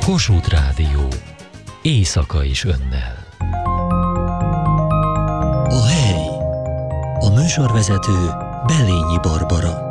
Kossuth Rádió. Éjszaka is önnel. A hely. A műsorvezető Belényi Barbara.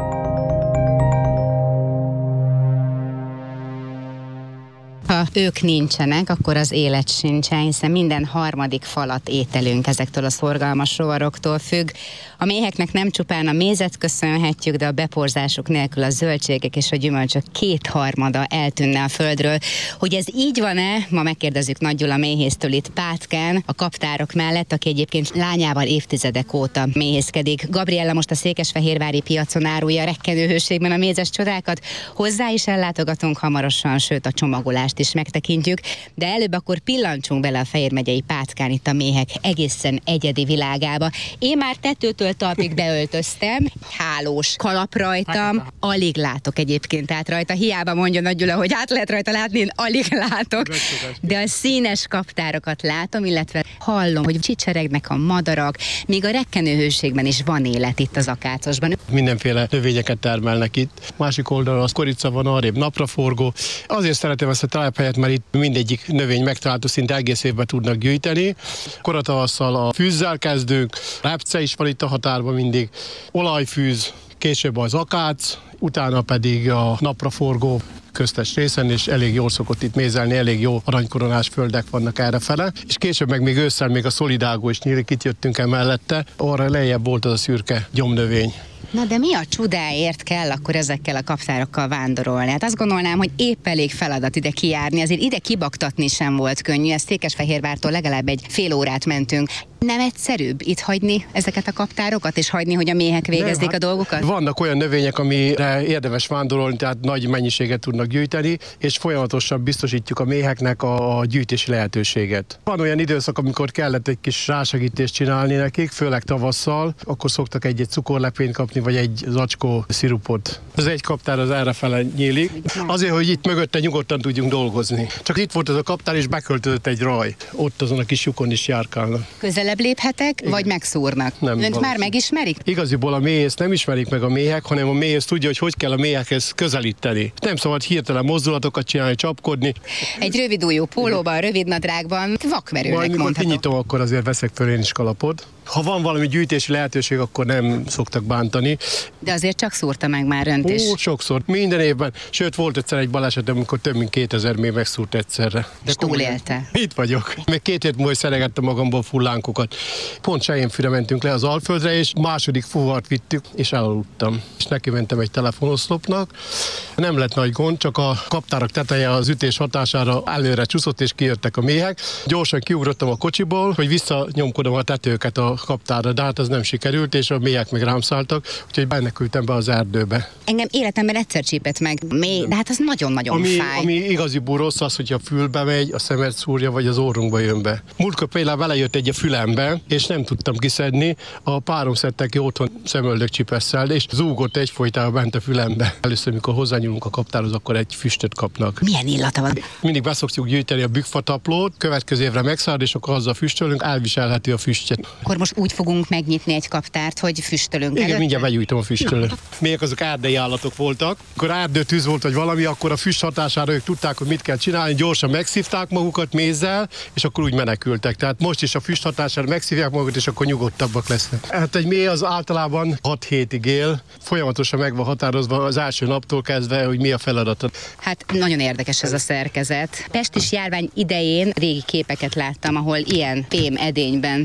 Ha ők nincsenek, akkor az élet sincsen, hiszen minden harmadik falat ételünk ezektől a szorgalmas rovaroktól függ. A méheknek nem csupán a mézet köszönhetjük, de a beporzásuk nélkül a zöldségek és a gyümölcsök 2/3 eltűnne a földről. Hogy ez így van-e? Ma megkérdezzük Nagy Gyula méhésztől itt Pátkán, a kaptárok mellett, aki egyébként lányával évtizedek óta méhészkedik. Gabriella most a székesfehérvári piacon árulja rekkenőhőségben a mézes csodákat. Hozzá is ellátogatunk hamarosan, sőt a csomagolást is megtekintjük, de előbb akkor pillancsunk bele a Fejér megyei Pátkán itt a méhek egészen egyedi világába. Én már tetőtől talpig beöltöztem, hálós kalap rajtam, alig látok egyébként át rajta, hiába mondja Nagy Gyula, hogy át lehet rajta látni, én alig látok, de a színes kaptárokat látom, illetve hallom, hogy csicseregnek a madarak, még a rekkenőhőségben is van élet itt az akácosban. Mindenféle növényeket termelnek itt. Másik oldalon az korica van, arrébb napraforgó. Azért szeretem ezt a telephelyet, mert itt mindegyik növény megtalálható, szinte egész évben tudnak gyűjteni. Koratavasszal a fűzzel kezdünk, repce is van itt a határban mindig, olajfűz, később az akác, utána pedig a napraforgó köztes részen, és elég jól szokott itt mézelni, elég jó aranykoronás földek vannak errefele, és később meg még ősszel még a szolidágó is nyílik, itt jöttünk el mellette, arra lejjebb volt az a szürke gyomnövény. Na de mi a csodáért kell akkor ezekkel a kaptárokkal vándorolni? Hát azt gondolnám, hogy épp elég feladat ide kijárni, azért ide kibaktatni sem volt könnyű, ezt Székesfehérvártól legalább egy fél órát mentünk. Nem egyszerűbb itt hagyni ezeket a kaptárokat, és hagyni, hogy a méhek végezzék a dolgukat? Vannak olyan növények, amire érdemes vándorolni, tehát nagy mennyiséget tudnak gyűjteni, és folyamatosan biztosítjuk a méheknek a gyűjtési lehetőséget. Van olyan időszak, amikor kellett egy kis rásegítést csinálni nekik, főleg tavasszal, akkor szoktak egy cukorlepényt kapni, vagy egy zacskó szirupot. Az egy kaptár az errefele nyílik, azért, hogy itt mögötte nyugodtan tudjunk dolgozni. Csak itt volt ez a kaptár, és beköltözött egy raj. Ott azon a kis lyukon is járkálnak. Közelebb léphetek, vagy megszúrnak? Nem, Önt már megismerik? Igaziból a méhész nem ismerik meg a méhek, hanem a méhész tudja, hogy kell a méhekhez közelíteni. Nem szabad hirtelen mozdulatokat csinálni, csapkodni. Egy rövidújú pólóban, rövidnadrágban, vakmerőnek Majd mikor mondhatom. kinyitom, akkor azért veszek föl én is kalapot. Ha van valami gyűjtési lehetőség, akkor nem szoktak bántani. De azért csak szúrta meg már önt is. Sokszor, minden évben. Sőt, volt egyszer egy baleset, amikor több mint 2000 méh megszúrt egyszerre. És túlélte. Itt vagyok. Még 2 hét múlva szeregettem magamból fullánkokat. Pont Sejénfűre mentünk le az Alföldre, és második fuvart vittük, és elaludtam. És neki mentem egy telefonoszlopnak. Nem lett nagy gond, csak a kaptárak teteje az ütés hatására előre csúszott, és kijöttek a méhek. Gyorsan kiugrottam a kocsiból, hogy visszanyomkodom a tetőket a kaptárra, de hát az nem sikerült, és a méhek meg rám szálltak, úgyhogy menekültem be az erdőbe. Engem életemben egyszer csípett meg mély, de hát az nagyon-nagyon fáj. Ami igaziból rossz az, hogyha a fülbe megy, a szemet szúrja, vagy az orrunkba jön be. Múltkor például belejött egy a fülembe, és nem tudtam kiszedni, a párom szedte ki otthon szemöldökcsipesszel, és zúgott egyfolytában bent a fülembe. Először, amikor hozzányúlunk a kaptárhoz, akkor egy füstöt kapnak. Milyen illata van? Mindig beszoktuk gyűjteni a bükkfataplót, következő évre megszárad, és akkor azzal füstölünk, elviselheti a füstjet. Akkor most úgy fogunk megnyitni egy kaptárt, hogy füstölünk Igen, előtte? mindjárt begyújtom a füstölőt. Még azok erdei állatok voltak. Akkor erdőtűz volt, vagy valami, akkor a füst hatására ők tudták, hogy mit kell csinálni, gyorsan megszívták magukat mézzel, és akkor úgy menekültek. Tehát most is a füst hatására megszívják magukat, és akkor nyugodtabbak lesznek. Hát egy méh az általában 6 hétig él, folyamatosan meg van határozva az első naptól kezdve, hogy mi a feladata. Hát nagyon érdekes ez a szerkezet. Pestis járvány idején régi képeket láttam, ahol ilyen fém edényben.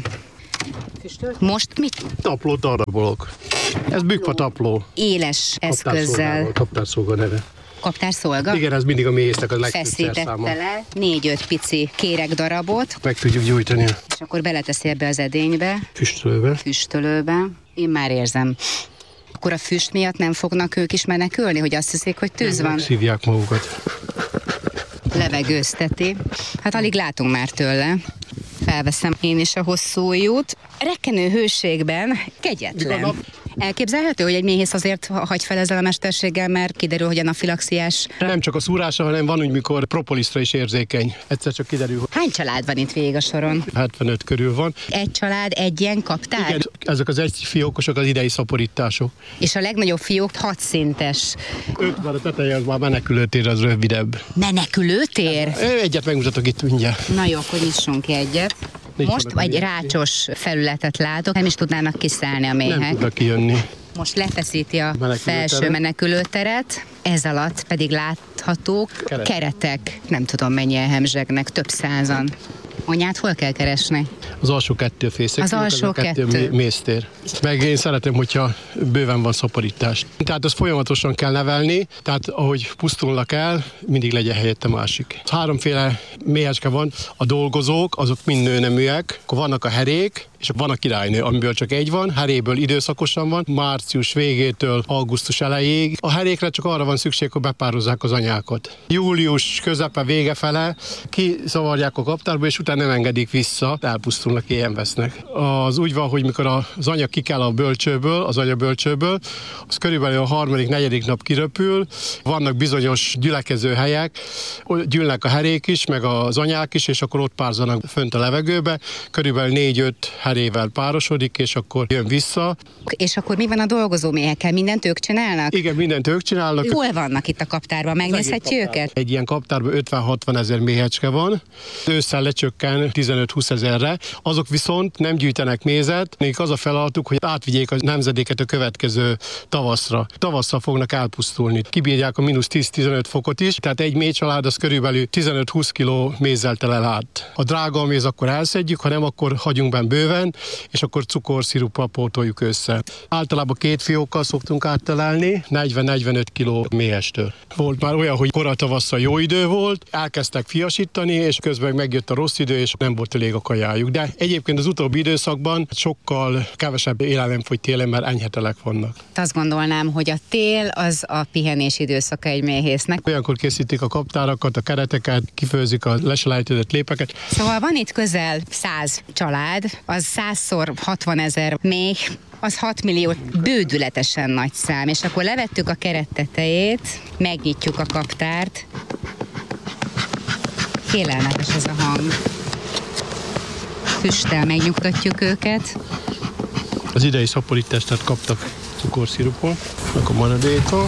Most mit? Taplót darabolok. Ez bükkfatapló. Éles eszközzel. Kaptárszolga neve. Kaptárszolga? Igen, ez mindig a méhésznek a legfőbb Feszítette szerszáma. le 4-5 pici kéreg darabot, Meg tudjuk gyújtani és akkor beleteszi ebbe az edénybe, füstölőbe. füstölőbe. Én már érzem. Akkor a füst miatt nem fognak ők is menekülni, hogy azt hiszik, hogy tűz van? Szívják magukat. Levegőzteti. Hát alig látunk már tőle. Felveszem én is a hosszú ujjút. Rekkenő hőségben kegyetlen. Elképzelhető, hogy egy méhész azért hagy fel ezzel a mesterséggel, mert kiderül, hogy anafilaxiás. Nem csak a szúrásra, hanem van úgy, mikor propolisra is érzékeny. Egyszer csak kiderül, hogy Hány család van itt végig a soron? 75 körül van. Egy család, egy ilyen kaptár? Igen, ezek az egyfiókosok az idei szaporítások. És a legnagyobb fiók 6 szintes. 5 van a teteje, az már menekülőtér, az rövidebb. Menekülőtér? Egyet megmutatok itt mindjárt. Na jó, akkor nyissunk ki egyet. Nincs Most oda egy kijönni. rácsos felületet látok, nem is tudnának kiszállni a Nem méhek. tudnak kijönni. Most lefeszíti a Menekülőteret. felső menekülőteret, ez alatt pedig láthatók keretek. Nem tudom, mennyien hemzsegnek, több százan. Anyát hol kell keresni? Az alsó 2 fészek. Az alsó kettő. Mésztér. Meg én szeretem, hogyha bőven van szaporítás. Tehát azt folyamatosan kell nevelni, tehát ahogy pusztulnak el, mindig legyen helyette másik. 3 méhecske van, a dolgozók, azok mind nőneműek, akkor vannak a herék, és van a királynő, amiből csak egy van, heréből időszakosan van, március végétől augusztus elejéig. A herékre csak arra van szükség, hogy bepározzák az anyákat. Július közepe vége fele kiszavarják a kaptárba, és utána nem engedik vissza, elpusztulnak, éhen vesznek. Az úgy van, hogy mikor az anya kikel a bölcsőből, az anyabölcsőből, az körülbelül a 3.-4. nap kiröpül, vannak bizonyos gyülekező helyek, gyűlnek a herék is, meg az anyák is, és akkor ott párzanak fönt a levegőbe, körülbelül 4-5 herével párosodik, és akkor jön vissza. És akkor mi van a dolgozó méhekkel? Mindent ők csinálnak? Igen, mindent ők csinálnak. Hol vannak itt a kaptárban? Megnézhetjük őket? Egy ilyen kaptárban 50-60 ezer méhecske van, ősszel lecsökken 15-20 ezerre, azok viszont nem gyűjtenek mézet, nekik az a feladatuk, hogy átvigyék a nemzedéket a következő tavaszra. Tavasszal fognak elpusztulni. Kibírják a -10-15 fokot is, tehát egy méhcsalád az körülbelül 15-20 kiló mézzel telel át. A drága a méz akkor elszedjük, ha nem, akkor hagyunk benne bőven, és akkor cukorsziruppal pótoljuk össze. Általában 2 fiókkal szoktunk áttelelni, 40-45 kiló méhestől. Volt már olyan, hogy koratavasszal jó idő volt, elkezdtek fiasítani, és közben megjött a rossz idő, és nem volt elég a kajájuk. De egyébként az utóbbi időszakban sokkal kevesebb élelem fogy télen, mert enyhetelek vannak. Azt gondolnám, hogy a tél az a pihenés időszaka egy méhésznek. Olyankor készítik a kaptárakat, a kereteket, kifőzik a leselejtődött lépeket. Szóval van itt közel 100 család, az 100-szor 60 ezer méh, az 6 millió bődületesen nagy szám, és akkor levettük a keret tetejét, megnyitjuk a kaptárt. Félelmetes ez a hang. Füsttel megnyugtatjuk őket. Az idei szaporítást tehát kaptak cukorszirupon, akkor maradéktól.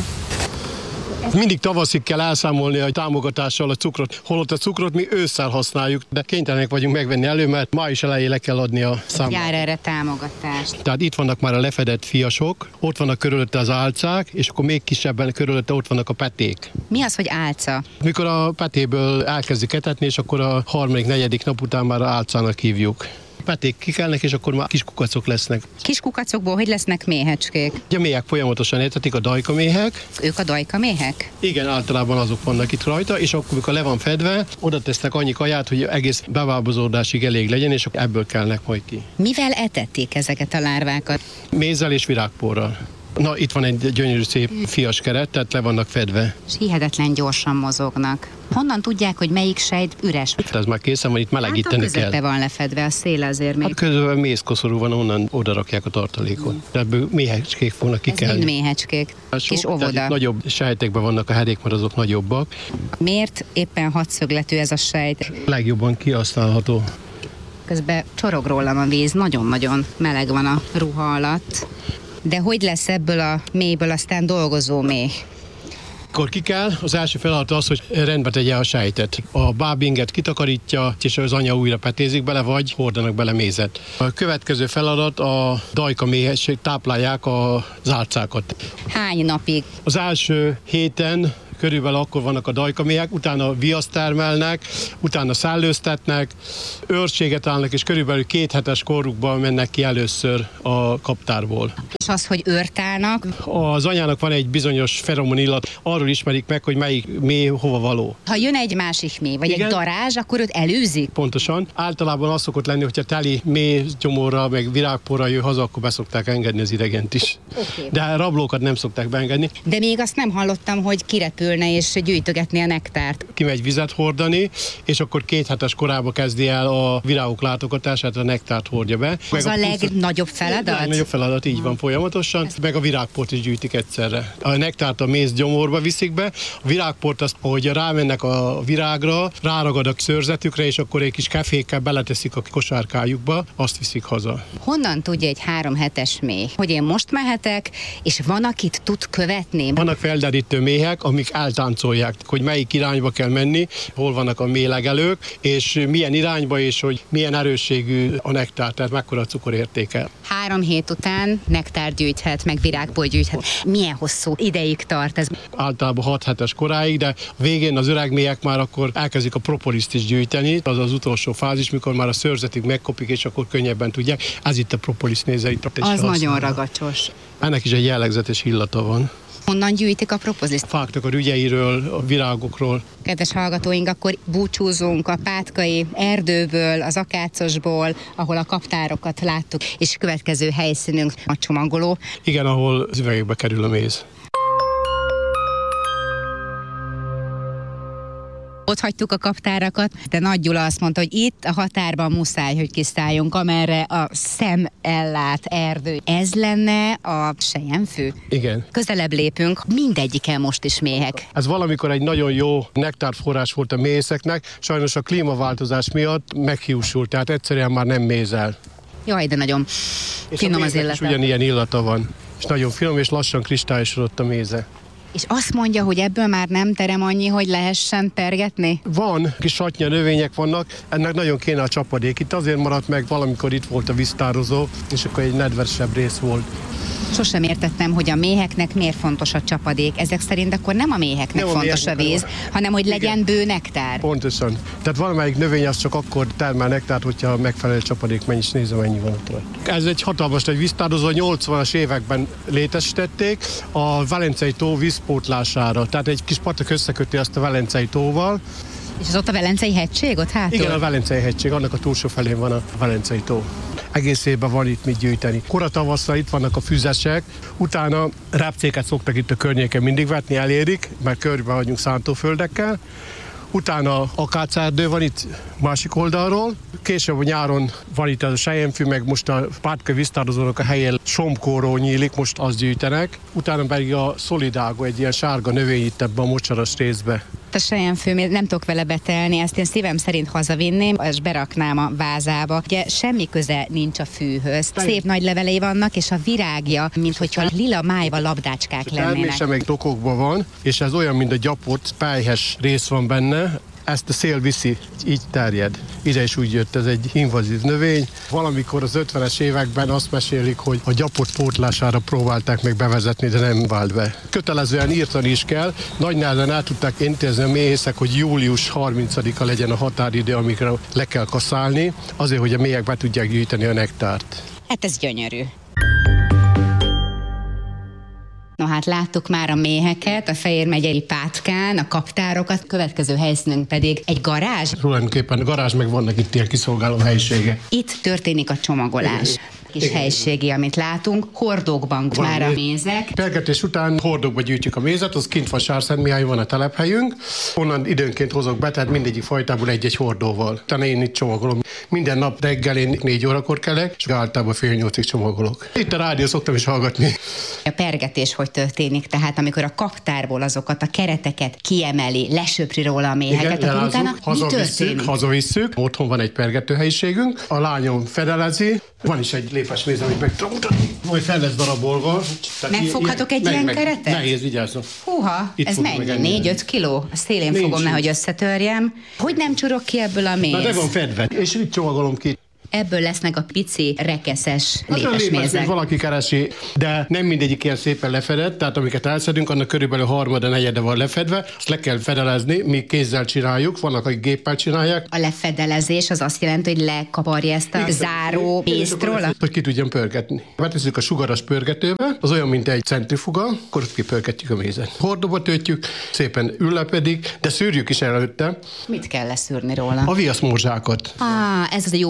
Mindig tavaszig kell elszámolni a támogatással a cukrot, holott a cukrot mi ősszel használjuk, de kénytelenek vagyunk megvenni elő, mert május elején le kell adni a számot. Jár erre támogatást. Tehát itt vannak már a lefedett fiasok, ott vannak körülötte az álcák, és akkor még kisebben körülötte ott vannak a peték. Mi az, hogy álca? Mikor a petéből elkezdik etetni, és akkor a 3.-4. nap után már álcának hívjuk. Peték kikelnek, és akkor már kis kukacok lesznek. Kis kukacokból hogy lesznek méhecskék? A méhek folyamatosan etetik, a dajkaméhek. Ők a dajkaméhek? Igen, általában azok vannak itt rajta, és akkor, amikor le van fedve, oda tesznek annyi kaját, hogy egész bevábozódásig elég legyen, és akkor ebből kelnek majd ki. Mivel etetik ezeket a lárvákat? Mézzel és virágporral. Na, itt van egy gyönyörű szép fias keret, tehát le vannak fedve. És hihetetlen gyorsan mozognak. Honnan tudják, hogy melyik sejt üres? Ez már készen van, itt Hát a melegíteni közepe kell. van lefedve, a széle azért még. Hát közben mézkoszorú van, onnan oda rakják a tartalékot. Ebből méhecskék fognak Ez mind kikelni. méhecskék. Kis Tehát óvoda. itt nagyobb sejtekben vannak a herék, mert azok nagyobbak. Miért éppen hatszögletű ez a sejt? Legjobban kihasználható. Közben csorog rólam a víz, nagyon-nagyon meleg van a ruha alatt. De hogy lesz ebből a mélyből aztán dolgozó méh? Akkor ki kell, az első feladat az, hogy rendbe tegye a sejtet. A bábinget kitakarítja, és az anya újra petézik bele, vagy hordanak bele mézet. A következő feladat a dajkaméhesség, táplálják az álcákat. Hány napig? Az első héten körülbelül akkor vannak a dajkaméhek, utána viaszt termelnek, utána szellőztetnek, őrséget állnak, és körülbelül 2 hetes korukban mennek ki először a kaptárból. És az, hogy őrtálnak, Az anyának van egy bizonyos feromonillat, arról ismerik meg, hogy melyik méh hova való. ha jön egy másik méh, vagy Igen. egy darázs, akkor őt elűzik? Pontosan. Általában az szokott lenni, hogyha teli méh gyomorra, meg virágporra jön haza, akkor beszokták engedni az idegent is. Oké. De rablókat nem szokták beengedni. De még azt nem hallottam, hogy kirepül leülne és gyűjtögetni a nektárt. Kimegy vizet hordani, és akkor 2 hetes korában kezdi el a virágok látogatását, a nektárt hordja be. Az a legnagyobb feladat? A legnagyobb feladat, így van folyamatosan, meg a virágport is gyűjtik egyszerre. A nektárt a méz gyomorba viszik be, a virágport azt, ahogy rámennek a virágra, ráragad a szőrzetükre, és akkor egy kis kefékkel beleteszik a kosárkájukba, azt viszik haza. Honnan tudja egy 3 hetes méh, hogy én most mehetek, és van, akit tud követni? Vannak felderítő méhek, amik eltáncolják, hogy melyik irányba kell menni, hol vannak a méhlegelők, és milyen irányba, és hogy milyen erősségű a nektár, tehát mekkora a cukorértéke. 3 hét után nektár gyűjthet, meg virágból gyűjthet. Milyen hosszú ideig tart ez? Általában 6 hetes koráig, de végén az öreg méhek már akkor elkezdik a propoliszt is gyűjteni. Az az utolsó fázis, mikor már a szőrzetig megkopik, és akkor könnyebben tudják. Ez itt a propoliszt, nézze itt. Az nagyon ragacsos. Ennek is egy jellegzetes illata van. Honnan gyűjtik a propoliszt? Fáknak a rügyeiről, a virágokról. Kedves hallgatóink, akkor búcsúzunk a pátkai erdőből, az akácosból, ahol a kaptárokat láttuk, és következő helyszínünk a csomagoló. Igen, ahol az üvegekbe kerül a méz. Ott hagytuk a kaptárakat, de Nagy Gyula azt mondta, hogy itt a határban muszáj, hogy kiszálljunk, amerre a szem ellát erdő. Ez lenne a Selyemfű? Igen. Közelebb lépünk, mindegyiken most is méhek. Ez valamikor egy nagyon jó nektárforrás volt a méhészeknek, sajnos a klímaváltozás miatt meghiúsult, tehát egyszerűen már nem mézel. Jaj, de nagyon finom az illata. És ugyanilyen illata van, és nagyon finom, és lassan kristályosodott a méze. És azt mondja, hogy ebből már nem terem annyi, hogy lehessen pergetni? Van, kis satnya növények vannak, ennek nagyon kéne a csapadék. Itt azért maradt meg, valamikor itt volt a víztározó, és akkor egy nedvesebb rész volt. Sosem értettem, hogy a méheknek miért fontos a csapadék. Ezek szerint akkor nem a méheknek nem fontos a víz, hanem hogy legyen bő nektár. Pontosan. Tehát valamelyik növény az csak akkor termel nektárt, hogyha megfelelő csapadék mennyis, nézem, mennyi van ott rajta. Ez egy hatalmas nagy víztározó, 80-as években létesítették a Velencei tó vízpótlására. Tehát egy kis patak összeköti azt a Velencei tóval. És az ott a Velencei hegység, ott hátul? Igen, a Velencei hegység, annak a túlsó felén van a Velencei tó. Egész évben van itt mit gyűjteni. Koratavasszal itt vannak a füzesek, utána rápcéket szoktak itt a környéken mindig vetni, elérik, mert körbe vagyunk szántóföldekkel. Utána akácerdő van itt másik oldalról. Később a nyáron van itt a Selyemfű, meg most a pátkai víztározónak a helyén sombkóró nyílik, most azt gyűjtenek. Utána pedig a szolidágo, egy ilyen sárga növény itt ebben a mocsaras részbe. A Selyemfű, nem tudok vele betelni, ezt én szívem szerint hazavinném, és beraknám a vázába. Ugye semmi köze nincs a fűhöz. Szép nagy levelei vannak, és a virágja, minthogyha lila májva labdácskák lennének. Termése meg tokokban van, és ez olyan, mint a gyapott, pelyhes rész van benne. Ezt a szél viszi, így terjed. Ide is úgy jött, ez egy invazív növény. Valamikor az 50-es években azt mesélik, hogy a gyapott pótlására próbálták meg bevezetni, de nem vált be. Kötelezően írtani is kell. Nagy nehezen el tudták intézni a méhészek, hogy július 30-a legyen a határidő, amikor le kell kaszálni, azért, hogy a méhek be tudják gyűjteni a nektárt. Hát ez gyönyörű. No hát láttuk már a méheket, a Fejér megyei Pátkán, a kaptárokat, következő helyszínünk pedig egy garázs. Tulajdonképpen a garázs, meg vannak itt ilyen kiszolgáló helyiségek. Itt történik a csomagolás. Kis helységi, amit látunk, hordókban már a mézek. Pergetés után hordókba gyűjtjük a mézet, az kint van Sárszentmihály, van a telephelyünk. Onnan időnként hozok be, tehát mindegyik fajtából egy-egy hordóval. Utána én itt csomagolom. Minden nap reggel én 4 órakor kelek, és általában fél 8-ig csomagolok. Itt a rádió szoktam is hallgatni. A pergetés hogy történik? Tehát amikor a kaptárból azokat a kereteket kiemeli, lesöpri róla a méheket, igen, akkor utána mi történik? Hazavisszük, otthon van egy pergetőhelyiségünk, a lányom fedelezi, van is egy lépes méz, amit meg tudom mutatni, majd fel lesz darabolva. Megfoghatok egy ilyen keretet? Nehéz, vigyázzon. Húha, itt ez mennyi? 4-5 kiló? A szélén nincs, fogom, nehogy összetörjem. Hogy nem csurok ki ebből a méz? Na de van fedve, és itt csomagolom ki. Ebből lesznek a pici, rekeszes lépesmézek. Valaki keresi, de nem mindegyik ilyen szépen lefedett, tehát amiket elszedünk, annak körülbelül harmada, negyede van lefedve, azt le kell fedelezni, mi kézzel csináljuk, vannak, akik géppel csinálják. A lefedelezés az azt jelenti, hogy lekaparja ezt a záró mézt róla? Hogy ki tudjam pörgetni. Betesszük a sugaras pörgetőbe, az olyan, mint egy centrifuga, akkor kipörgetjük a mézet. Hordóba töltjük, szépen üllepedik, de szűrjük is előtte. Mit kell leszűrni róla? A viaszmorzsákat. Ez az a jó sárga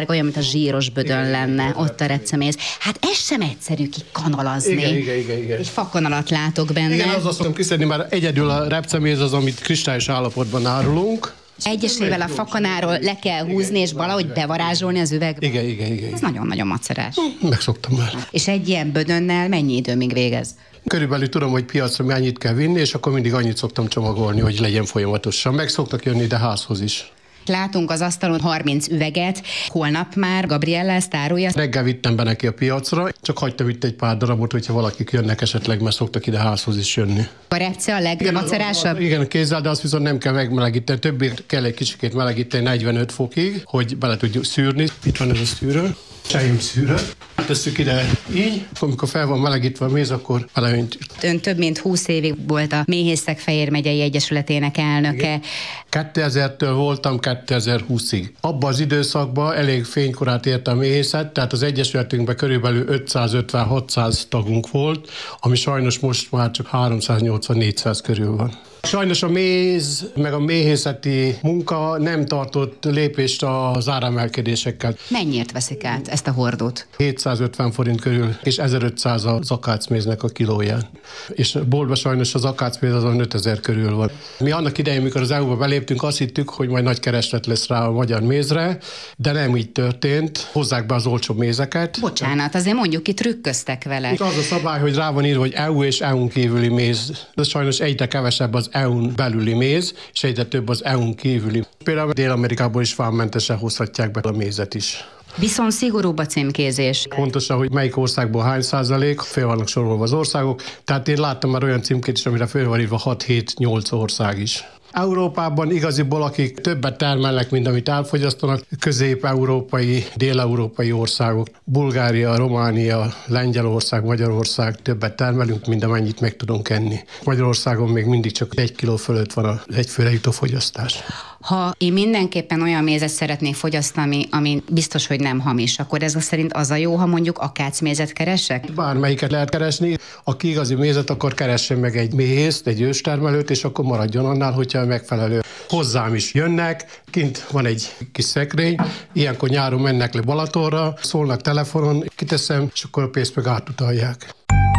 sárga, olyan, mint a zsíros bödön lenne ott a repceméz. Hát ez sem egyszerű kikanalazni. Igen. Egy fakanalat látok benne. Igen, azt szoktam kiszedni, mert egyedül a repceméz az, amit kristályos állapotban árulunk. Egyesével a fakanáról le kell húzni, és valahogy bevarázsolni az üvegbe. Igen. Ez nagyon-nagyon macerás. Megszoktam már. És egy ilyen bödönnel mennyi időmig végez? Körülbelül tudom, hogy piacra mennyit kell vinni, és akkor mindig annyit szoktam csomagolni, hogy legyen folyamatosan. Meg szoktak jönni ide házhoz is. Látunk az asztalon 30 üveget. Holnap már Gabriella ezt árulja. Reggel vittem be neki a piacra, csak hagytam itt egy pár darabot, hogyha valakik jönnek esetleg, mert szoktak ide házhoz is jönni. A repce a legmacerásabb? Igen, kézzel, de azt viszont nem kell megmelegíteni. Többé kell egy kicsikét melegíteni 45 fokig, hogy bele tudjuk szűrni. Itt van ez a szűrő. Csajim szűrő. Tesszük ide így, amikor fel van melegítve a méz, akkor beleöntjük. Ön több mint 20 évig volt a Méhészek Fejér megyei egyesületének elnöke. 2000-től voltam 2020-ig. Abban az időszakban elég fénykorát ért a méhészet, tehát az egyesületünkben körülbelül 550-600 tagunk volt, ami sajnos most már csak 380-400 körül van. Sajnos a méz, meg a méhészeti munka nem tartott lépést az áremelkedésekkel. Mennyiért veszik át ezt a hordót? 750 forint körül, és 1500 az akácméznek a kilóján. És boltban sajnos az akácméz azon 5000 körül van. Mi annak idején, mikor az EU-ba beléptünk, azt hittük, hogy majd nagy kereslet lesz rá a magyar mézre, de nem így történt. Hozzák be az olcsó mézeket. Bocsánat, azért mondjuk itt trükköztek vele. Itt az a szabály, hogy rá van írva, hogy EU és EU-n kívüli méz. De sajnos egyre kevesebb az EU-n belüli méz, és egyre több az EU-n kívüli. Például Dél-Amerikából is vámmentesen hozhatják be a mézet is. Viszont szigorúbb a címkézés. Pontosan, hogy melyik országból hány százalék, föl vannak sorolva az országok. Tehát én láttam már olyan címkét is, amire föl van írva 6-7-8 ország is. Európában igaziból, akik többet termelnek, mint amit elfogyasztanak, közép-európai, dél-európai országok, Bulgária, Románia, Lengyelország, Magyarország többet termelünk, mint amennyit meg tudunk enni. Magyarországon még mindig csak 1 kiló fölött van az egyfőre jutó fogyasztás. Ha én mindenképpen olyan mézet szeretnék fogyasztani, ami biztos, hogy nem hamis, akkor ez szerint az a jó, ha mondjuk akácmézet keresek? Bármelyiket lehet keresni. Aki igazi mézet akar, keressen meg egy méhészt, egy őstermelőt, és akkor maradjon annál, hogyha megfelelő. Hozzám is jönnek, kint van egy kis szekrény, ilyenkor nyáron mennek le Balatonra, szólnak telefonon, kiteszem, és akkor a pénzt meg átutalják.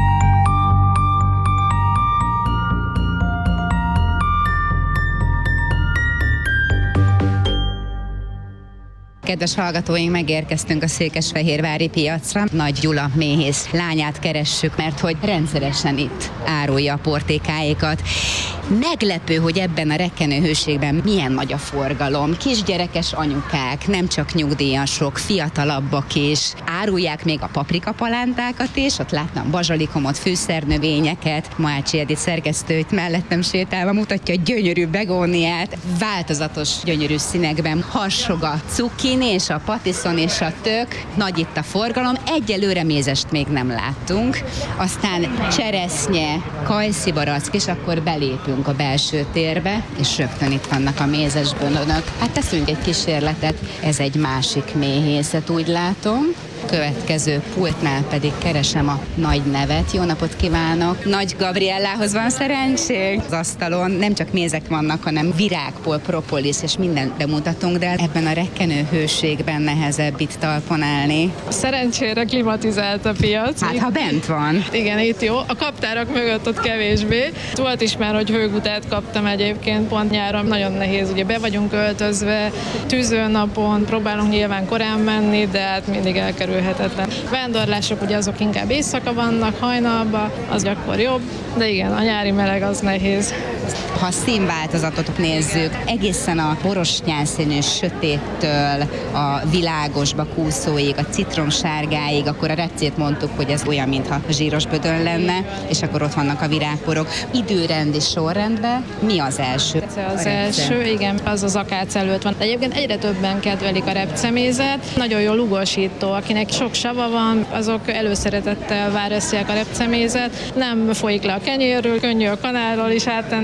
Kedves hallgatóink, megérkeztünk a székesfehérvári piacra. Nagy Gyula méhész lányát keressük, mert hogy rendszeresen itt árulja a portékáikat. Meglepő, hogy ebben a rekkenőhőségben milyen nagy a forgalom. Kisgyerekes anyukák, nem csak nyugdíjasok, fiatalabbak is. Árulják még a paprikapalántákat is, ott láttam bazsalikomot, fűszernövényeket. Mohácsi Edith szerkesztő itt mellettem sétálva mutatja a gyönyörű begóniát. Változatos, gyönyörű színekben harsog a cukkini és a patiszon és a tök. Nagy itt a forgalom. Egyelőre mézest még nem láttunk. Aztán cseresznye, kajszibarack, és akkor belépünk a belső térbe, és rögtön itt vannak a mézes bönönök. Hát teszünk egy kísérletet, ez egy másik méhészet, úgy látom. Következő pultnál pedig keresem a nagy nevet. Jó napot kívánok! Nagy Gabriellához van szerencség. Az asztalon nem csak mézek vannak, hanem virágból, propolis, és mindent bemutatunk, de ebben a rekkenő hőségben nehezebb itt talpon állni. Szerencsére klimatizált a piac. Hát, ha bent van. Igen, itt jó. A kaptárak mögött ott kevésbé. Volt is már, hogy hőgutát kaptam egyébként pont nyáron. Nagyon nehéz, ugye be vagyunk öltözve, tűzőnapon, próbálunk nyilván korán menni, de hát mindig elkerülhetetlen. Vándorlások ugye azok inkább éjszaka vannak, hajnalban, az gyakor jobb, de igen, a nyári meleg az nehéz. Ha a színváltozatot nézzük, egészen a borostyán színű sötéttől a világosba kúszóig, a citromsárgáig, akkor a repcét mondtuk, hogy ez olyan, mintha zsíros bödön lenne, és akkor ott vannak a virágporok. Időrendi sorrendben mi az első? Az első, igen, az az akác előtt van. De egyébként egyre többen kedvelik a repcemézet. Nagyon jó lugosító, akinek sok sava van, azok előszeretettel váresztják a repcemézet. Nem folyik le a kenyérről, könnyű a kanálról is áttenni a kávét.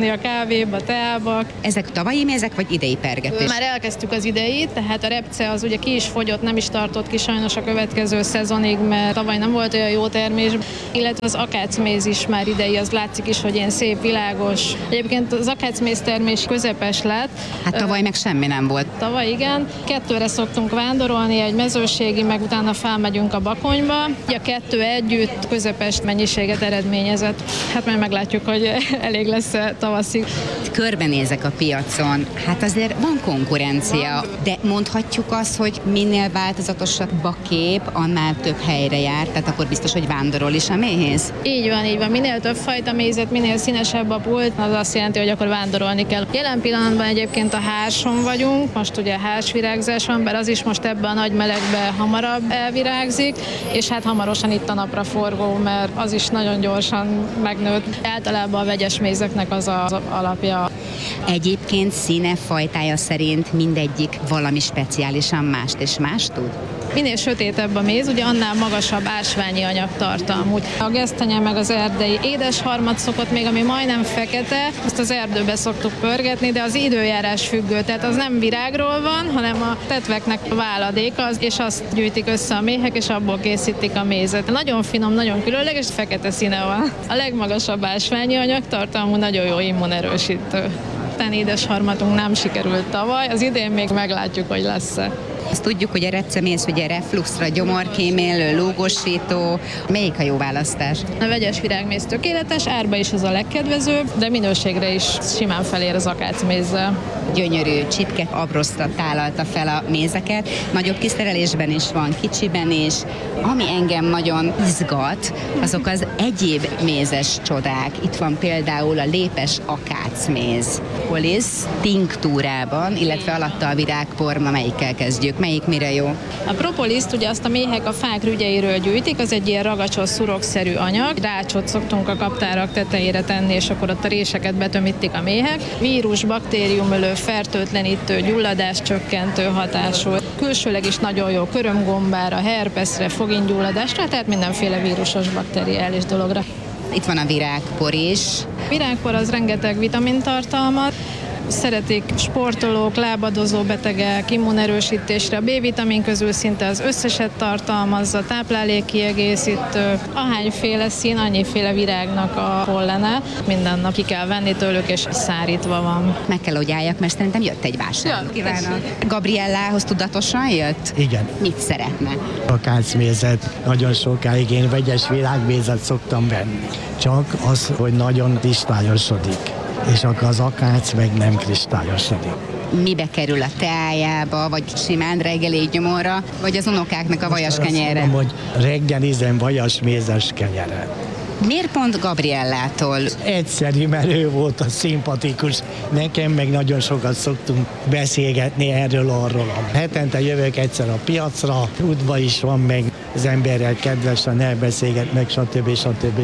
kávéba, teába. Ezek tavalyi mézek, vagy idei pergetés? Már elkezdtük az idejét, tehát a repce az ugye ki is fogyott, nem is tartott ki sajnos a következő szezonig, mert tavaly nem volt olyan jó termés, illetve az akácméz is már idei, az látszik is, hogy ilyen szép, világos. Egyébként az akácméz termés közepes lett. Hát tavaly meg semmi nem volt. Tavaly igen. 2-re szoktunk vándorolni, egy mezőségi, meg utána felmegyünk a Bakonyba. A 2 együtt közepes mennyiséget eredményezett. Hát majd meglátjuk, hogy elég lesz tavaszig. Körbenézek a piacon, hát azért van konkurencia, de mondhatjuk azt, hogy minél változatosabb a kép, annál több helyre jár, tehát akkor biztos, hogy vándorol is a méhész? Így van. Minél több fajta mézet, minél színesebb a pult, az azt jelenti, hogy akkor vándorolni kell. Jelen pillanatban egyébként a hárson vagyunk, most ugye hársvirágzás van, bár az is most ebben a nagy melegben hamarabb elvirágzik, és hát hamarosan itt a napraforgó, mert az is nagyon gyorsan megnőtt. Általában a vegyes mézeknek az az alapja. Egyébként színe, fajtája szerint mindegyik valami speciálisan mást és mást tud? Minél sötétebb a méz, ugye annál magasabb ásványi anyagtartalmú. A gesztenye meg az erdei édesharmat szokott még, ami majdnem fekete, azt az erdőbe szoktuk pörgetni, de az időjárás függő, tehát az nem virágról van, hanem a tetveknek a váladéka, és azt gyűjtik össze a méhek, és abból készítik a mézet. Nagyon finom, nagyon különleges, fekete színe van. A legmagasabb ásványi anyagtartalmú, nagyon jó immunerősítő. Édesharmatunk nem sikerült tavaly, az idén még meglátjuk, hogy lesz-e. Azt tudjuk, hogy a repcemész ugye refluxra, gyomorkémélő, lúgosító. Melyik a jó választás? A vegyes virágméz tökéletes, árba is az a legkedvezőbb, de minőségre is simán felér az akácmézzel. Gyönyörű csipke abroszta tálalta fel a mézeket. Nagyobb kiszerelésben is van, kicsiben is. Ami engem nagyon izgat, azok az egyéb mézes csodák. Itt van például a lépes akácméz. Propolis tinktúrában, illetve alatta a virágporma. Melyikkel kezdjük? Melyik mire jó? A propoliszt ugye azt a méhek a fák rügyeiről gyűjtik, az egy ilyen ragacsos, szurokszerű anyag. Rácsot szoktunk a kaptárak tetejére tenni, és akkor ott a réseket betömítik a méhek. Vírus, baktériumölő, fertőtlenítő, gyulladás csökkentő hatású. Külsőleg is nagyon jó körömgombára, herpeszre, fogingyulladásra, tehát mindenféle vírusos, bakteriális dologra. Itt van a virágpor is. A virágpor az rengeteg vitamintartalmat. Szeretik sportolók, lábadozó betegek, immunerősítésre. A B-vitamin közül szinte az összeset tartalmazza, táplálékkiegészítő. Ahányféle szín, annyiféle virágnak a pollene. Minden nap ki kell venni tőlük, és szárítva van. Meg kell, hogy álljak, mert szerintem jött egy vásár. Kívánok. Gabriellához tudatosan jött? Igen. Mit szeretne? Akácmézet, nagyon sokáig én vegyes virágmézet szoktam venni. Csak az, hogy nagyon kristályosodik, és akkor az akác meg nem kristályosodik. Mibe kerül a teájába, vagy simán reggeli gyomorra, vagy az unokáknak a vajas kenyerre? Azt mondom, hogy reggelizem vajas mézes kenyere. Miért pont Gabriellától? Egyszerű, mert ő volt a szimpatikus. Nekem meg nagyon sokat szoktunk beszélgetni erről-arról. Hetente jövök egyszer a piacra, útba is van, meg az emberrel kedvesen elbeszélget, meg stb.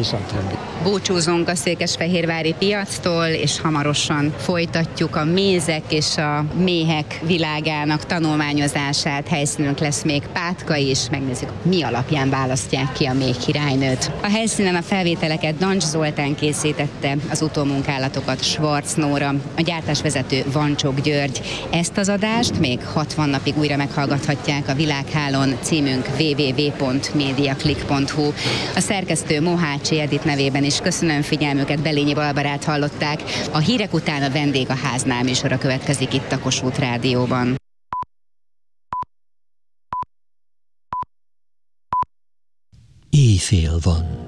Búcsúzunk a székesfehérvári piactól, és hamarosan folytatjuk a mézek és a méhek világának tanulmányozását. Helyszínünk lesz még Pátka is, megnézzük, mi alapján választják ki a méhkirálynőt. A helyszínen a felvételeket Dancs Zoltán készítette, az utómunkálatokat Schwarz Nóra, a gyártásvezető Vancsok György. Ezt az adást még 60 napig újra meghallgathatják a Világhálón, címünk www.mediaclick.hu. A szerkesztő Mohácsi Edit nevében is köszönöm figyelmüket, Belényi Barbarát hallották. A hírek után a Vendég a háznál műsora következik itt a Kossuth Rádióban. Éjfél van.